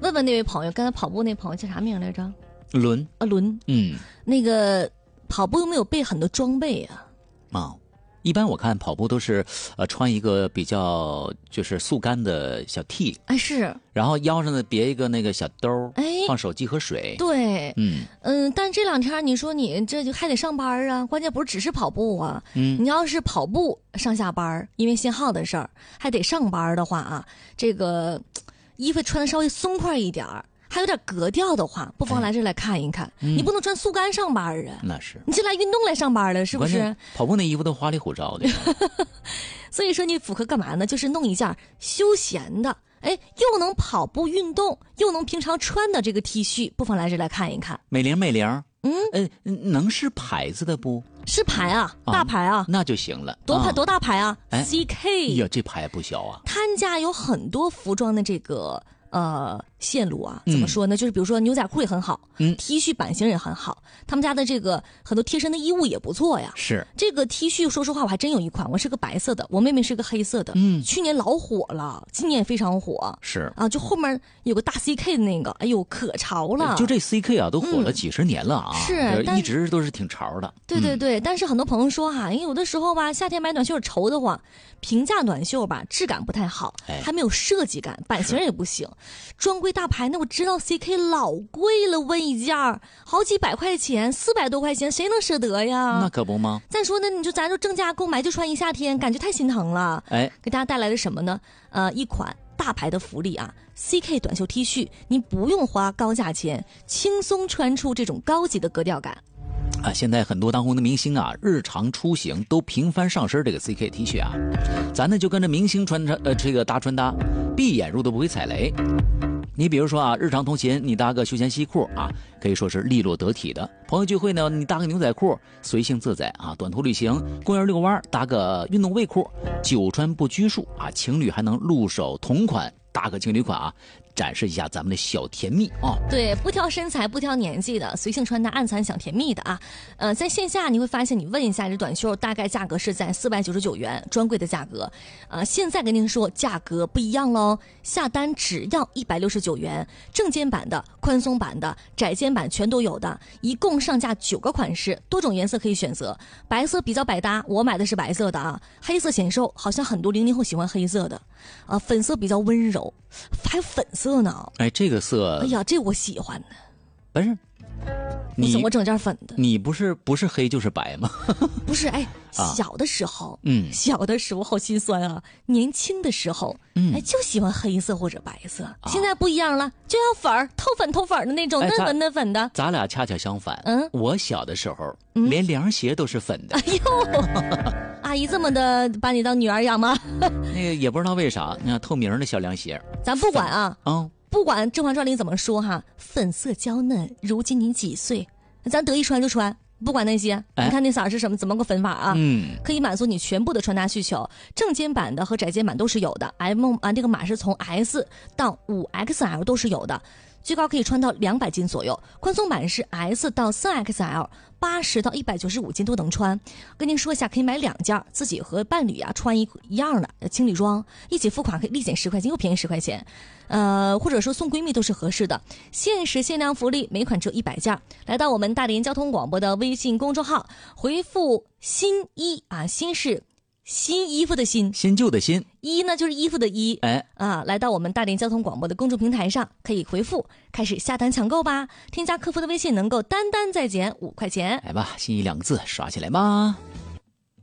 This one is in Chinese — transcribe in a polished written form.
问问那位朋友，刚才跑步那朋友叫啥名来着？ 伦伦。那个跑步有没有备很多装备啊？ 一般我看跑步都是穿一个比较就是速干的小 T， 是， 然后腰上呢别一个那个小兜，放手机和水。 对，但这两天你说你这就还得上班啊，关键不是只是跑步啊，你要是跑步上下班，因为信号的事儿还得上班的话啊，这个衣服穿的稍微松快一点儿。还有点格调的话，不妨来这来看一看。你不能穿速干上班啊， 那是你是来运动来上班了，是不是？ 跑步那衣服都花里胡哨的。 所以说你符合干嘛呢？就是弄一件休闲的，又能跑步运动，又能平常穿的这个 T 恤，不妨来这来看一看。 美玲，能是牌子的不？ 是牌啊，大牌啊， 那就行了。 多大牌啊？CK。 呀，这牌不小啊。 他家有很多服装的这个。线路啊，怎么说呢？就是比如说牛仔裤也很好，T 恤版型也很好，他们家的这个很多贴身的衣物也不错呀。 是这个 T 恤，说实话我还真有一款，我是个白色的，我妹妹是个黑色的，去年老火了，今年也非常火。 是啊，就后面有个大 CK 的那个，哎呦可潮了。 就这 CK 啊，都火了几十年了啊， 是一直都是挺潮的。 对，但是很多朋友说哈，因为有的时候吧，夏天买短袖稠得慌，平价短袖吧质感不太好，还没有设计感，版型也不行。专柜大牌，那我知道 CK 老贵了，问一件好几百块钱，400多块钱，谁能舍得呀？ 那可不吗？ 再说呢，咱就正价购买，就穿一夏天，感觉太心疼了。给大家带来的什么呢？一款大牌的福利啊 ，CK 短袖 T 恤，你不用花高价钱，轻松穿出这种高级的格调感。 现在很多当红的明星啊，日常出行都频繁上身这个 CK T 恤啊，咱呢就跟着明星这个搭穿搭，闭眼入都不会踩雷。你比如说啊，日常通勤你搭个休闲西裤啊，可以说是利落得体的；朋友聚会呢，你搭个牛仔裤，随性自在啊；短途旅行，公园遛弯，搭个运动卫裤，久穿不拘束啊；情侣还能入手同款，搭个情侣款啊。展示一下咱们的小甜蜜啊！ 对，不挑身材，不挑年纪的，随性穿搭，暗藏小甜蜜的啊！在线下你会发现，你问一下这短袖大概价格是在499元，专柜的价格。现在跟您说价格不一样喽，下单只要169元，正肩版的、宽松版的、窄肩版全都有的，一共上架9个款式，多种颜色可以选择。白色比较百搭，我买的是白色的啊。黑色显瘦，好像很多00后喜欢黑色的啊。粉色比较温柔，还有粉色呢， 这个色， 哎呀，这我喜欢呢。 不是， 你怎么整件粉的？ 你不是黑就是白吗？ 不是，小的时候，小的时候好心酸啊。年轻的时候，就喜欢黑色或者白色。现在不一样了，就要粉儿，透粉的那种，嫩粉的。 咱俩恰恰相反。我小的时候，连凉鞋都是粉的。 哎呦，阿姨这么的把你当女儿养吗？ 那个也不知道为啥，那透明的小凉鞋。 咱不管啊，不管《甄嬛传》里怎么说哈，粉色娇嫩。如今你几岁？咱得意穿就穿，不管那些。你看那色是什么，怎么个分法啊？可以满足你全部的穿搭需求。正肩版的和窄肩版都是有的。这个码是从 S 到5XL 都是有的。最高可以穿到200斤左右，宽松版是 S 到3XL，80到195斤都能穿。跟您说一下，可以买2件，自己和伴侣啊穿一样的情侣装，一起付款可以立减10块钱，又便宜10块钱。或者说送闺蜜都是合适的。限时限量福利，每款只有100件。来到我们大连交通广播的微信公众号，回复新衣啊，新是新衣服的新， 新旧的新， 衣呢就是衣服的衣。来到我们大连交通广播的公众平台上，可以回复开始下单抢购吧。添加客服的微信能够单单再减5块钱。 来吧，新衣2个字刷起来吧。